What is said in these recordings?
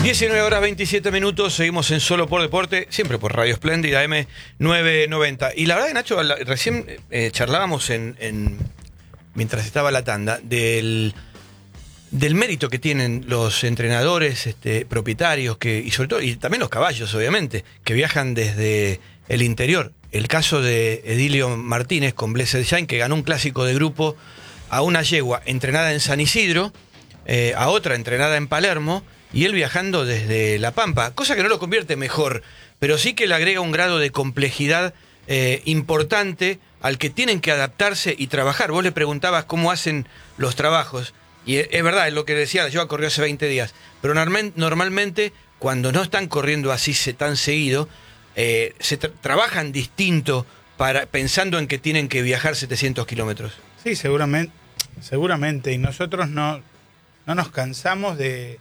19 horas 27 minutos, seguimos en Solo por Deporte, siempre por Radio Espléndida, M990. Y la verdad que, Nacho, recién charlábamos mientras estaba la tanda del mérito que tienen los entrenadores, propietarios, y sobre todo, y también los caballos, obviamente, que viajan desde el interior. El caso de Edilio Martínez con Blessed Shine, que ganó un clásico de grupo a una yegua entrenada en San Isidro, a otra entrenada en Palermo, y él viajando desde La Pampa, cosa que no lo convierte mejor, pero sí que le agrega un grado de complejidad importante al que tienen que adaptarse y trabajar. Vos le preguntabas cómo hacen los trabajos, y es verdad, es lo que decía, la lleva corrió hace 20 días, pero normalmente cuando no están corriendo así tan seguido, trabajan distinto pensando en que tienen que viajar 700 kilómetros. Sí, seguramente, y nosotros no nos cansamos de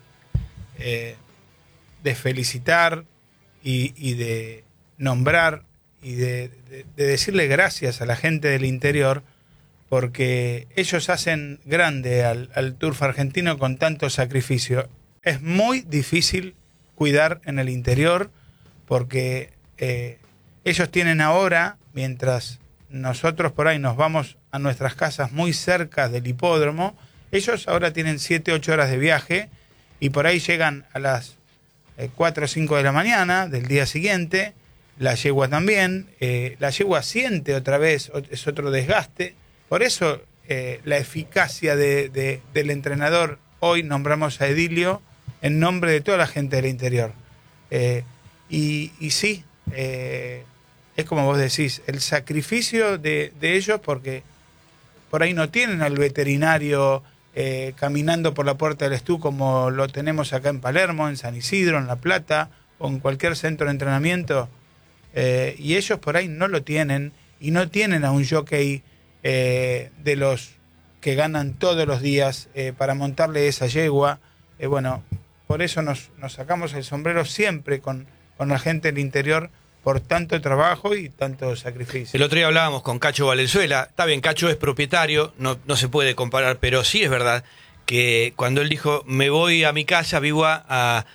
felicitar y de nombrar y de decirle gracias a la gente del interior, porque ellos hacen grande al Turf argentino con tanto sacrificio. Es muy difícil cuidar en el interior porque ellos tienen ahora, mientras nosotros por ahí nos vamos a nuestras casas muy cerca del hipódromo, ellos ahora tienen 7-8 horas de viaje y por ahí llegan a las 4 o 5 de la mañana del día siguiente. La yegua también, la yegua siente otra vez, es otro desgaste. Por eso la eficacia del entrenador, hoy nombramos a Edilio en nombre de toda la gente del interior. Y sí, es como vos decís, el sacrificio de ellos, porque por ahí no tienen al veterinario caminando por la puerta del Estú como lo tenemos acá en Palermo, en San Isidro, en La Plata o en cualquier centro de entrenamiento, y ellos por ahí no lo tienen, y no tienen a un jockey de los que ganan todos los días para montarle esa yegua. Bueno, por eso nos sacamos el sombrero siempre con la gente del interior por tanto trabajo y tanto sacrificio. El otro día hablábamos con Cacho Valenzuela. Está bien, Cacho es propietario, no se puede comparar, pero sí es verdad que cuando él dijo, me voy a mi casa, vivo a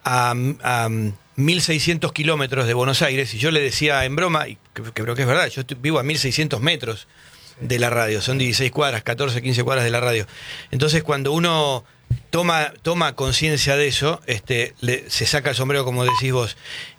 1.600 kilómetros de Buenos Aires, y yo le decía en broma, y que creo que es verdad, yo vivo a 1.600 metros de la radio, son 16 cuadras, 14, 15 cuadras de la radio. Entonces, cuando uno toma conciencia de eso, se saca el sombrero, como decís vos.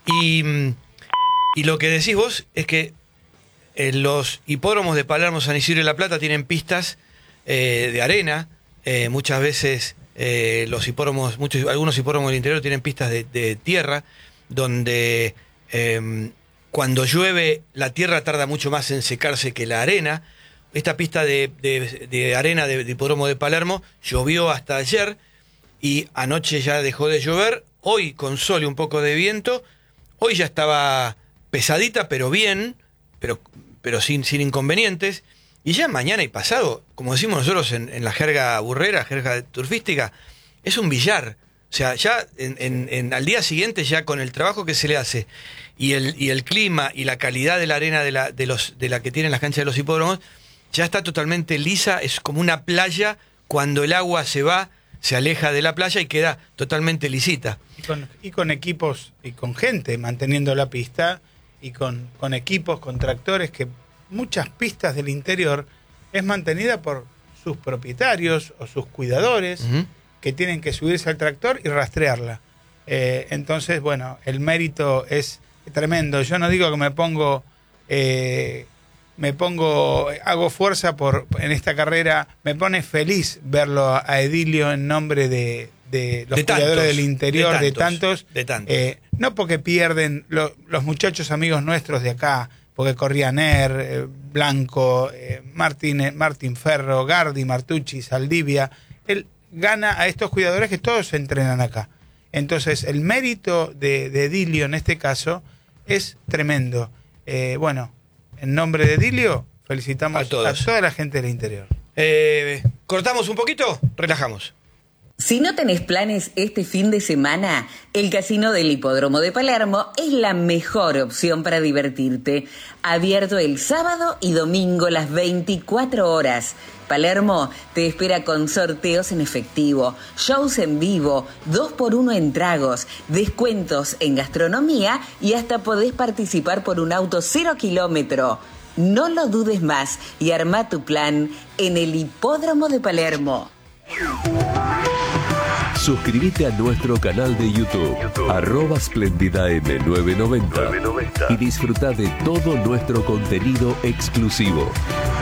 Y lo que decís vos es que los hipódromos de Palermo, San Isidro y La Plata tienen pistas de arena. Muchas veces algunos hipódromos del interior tienen pistas de tierra, donde cuando llueve la tierra tarda mucho más en secarse que la arena. Esta pista de arena de hipódromo de Palermo llovió hasta ayer y anoche ya dejó de llover. Hoy, con sol y un poco de viento, hoy ya estaba pesadita, pero bien, pero sin inconvenientes. Y ya mañana y pasado, como decimos nosotros en la jerga burrera, jerga turfística, es un billar. O sea, ya al día siguiente, ya con el trabajo que se le hace y el clima y la calidad de la arena de la que tienen las canchas de los hipódromos, ya está totalmente lisa. Es como una playa cuando el agua se aleja de la playa y queda totalmente lisita. Y con equipos y con gente manteniendo la pista, y con equipos, con tractores, que muchas pistas del interior es mantenida por sus propietarios o sus cuidadores, uh-huh, que tienen que subirse al tractor y rastrearla. Entonces, bueno, el mérito es tremendo. Yo no digo que hago fuerza en esta carrera. Me pone feliz verlo a Edilio en nombre de los cuidadores del interior, de tantos. No porque pierden los muchachos amigos nuestros de acá, porque corrían Blanco, Martín Ferro, Gardi, Martucci, Saldivia. Él gana a estos cuidadores que todos se entrenan acá. Entonces, el mérito de Edilio en este caso es tremendo. Bueno, en nombre de Edilio, felicitamos a toda la gente del interior. ¿Cortamos un poquito? Relajamos. Si no tenés planes este fin de semana, el Casino del Hipódromo de Palermo es la mejor opción para divertirte. Abierto el sábado y domingo las 24 horas. Palermo te espera con sorteos en efectivo, shows en vivo, 2x1 en tragos, descuentos en gastronomía y hasta podés participar por un auto 0 kilómetro. No lo dudes más y arma tu plan en el Hipódromo de Palermo. Suscríbete a nuestro canal de YouTube, @SplendidaM990 y disfruta de todo nuestro contenido exclusivo.